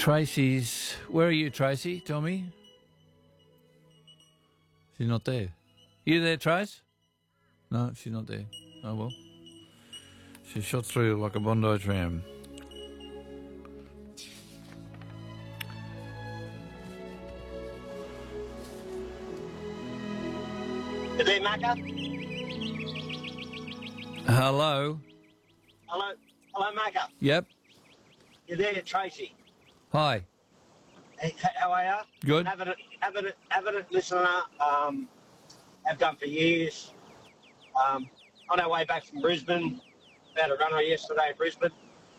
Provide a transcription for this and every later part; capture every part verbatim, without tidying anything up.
Tracy's... Where are you, Tracy? Tell me. She's not there. You there, Trace? No, she's not there. Oh, well. She shot through like a Bondi tram. You there, Macca? Hello? Hello? Hello, Macca? Yep. You there, Tracy? Hi. Hey, how are you? Good. Avid, avid, avid listener. Um, have done for years. Um, on our way back from Brisbane, had a runner yesterday in Brisbane.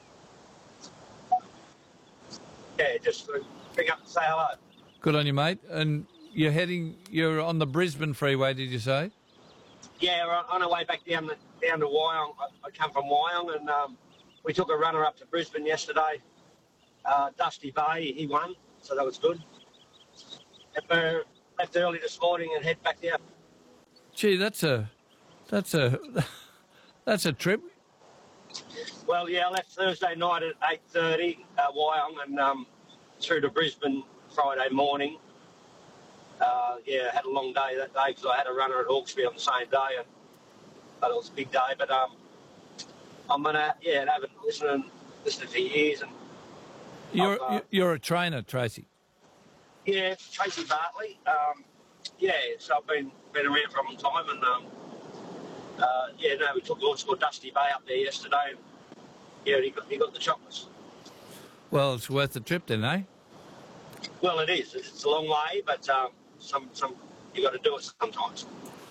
Yeah, just bring up and say hello. Good on you, mate. And you're heading, you're on the Brisbane Freeway, did you say? Yeah, we're on, on our way back down the, down to Wyong. I, I come from Wyong, and um, we took a runner up to Brisbane yesterday. Uh, Dusty Bay, he won, so that was good. And we left early this morning and head back down. Gee, that's a, that's a, that's a trip. Well, yeah, I left Thursday night at eight thirty, uh, Wyong, and um, through to Brisbane Friday morning. Uh, yeah, had a long day that day because I had a runner at Hawkesbury on the same day, and but it was a big day. But um, I'm gonna, yeah, have been listening, listening for years, and You're uh, you're a trainer, Tracy. yeah, Tracy Bartley. Um, yeah, so I've been been around for a long time, and um, uh, yeah, no, we took a horse called Dusty Bay up there yesterday, and yeah, he got he got the chocolates. Well, it's worth the trip then, eh? Well, it is. It's a long way, but um, some some you got to do it sometimes.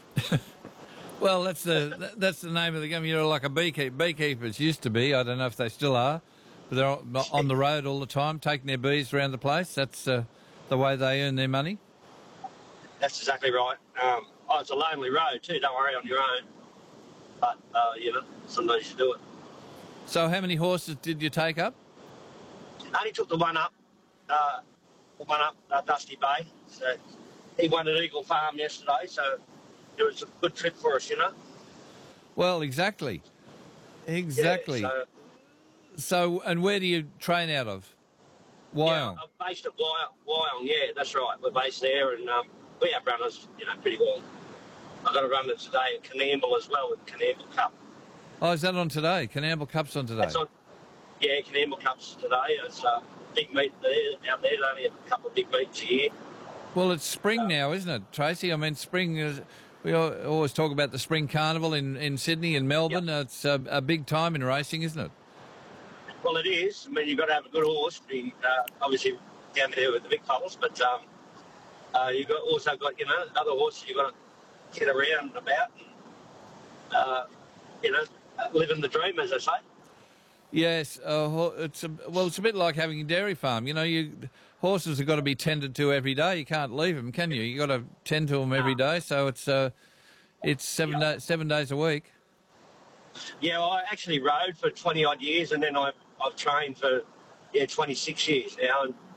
Well, that's the that's the name of the game. You're like a beekeeper. Beekeepers used to be. I don't know if they still are, but they're on the road all the time, taking their bees around the place. That's uh, the way they earn their money. That's exactly right. Um, oh, it's a lonely road too. Don't worry on your own. But uh, you know, sometimes you do it. So, how many horses did you take up? I only took the one up. Uh, the one up uh, Dusty Bay. So he won at Eagle Farm yesterday. So it was a good trip for us, you know. Well, exactly, exactly. Yeah, so, so, and where do you train out of? Wyong. Yeah, I'm based at Wyong. Wyong, yeah, that's right. We're based there, and um, we have runners, you know, pretty well. I've got a runner today at Canamble as well, with Canamble Cup. Oh, is that on today? Canamble Cup's on today? That's on, yeah, Canamble Cup's today. It's a uh, big meet there, out there. There's only a couple of big meets a year. Well, it's spring uh, now, isn't it, Tracy? I mean, spring is... We always talk about the Spring Carnival in, in Sydney and Melbourne. Yep. It's a, a big time in racing, isn't it? Well, it is. I mean, you've got to have a good horse. Be, uh, obviously, down there with the big fellas, but um, uh, you've got also got, you know, other horses you've got to get around and about and, uh, you know, living the dream, as I say. Yes, uh, it's a, well, it's a bit like having a dairy farm. You know, you horses have got to be tended to every day. You can't leave them, can you? You got to tend to them every day. So it's uh, it's seven yeah. days seven days a week. Yeah, well, I actually rode for twenty odd years, and then I I've trained for yeah twenty six years now, and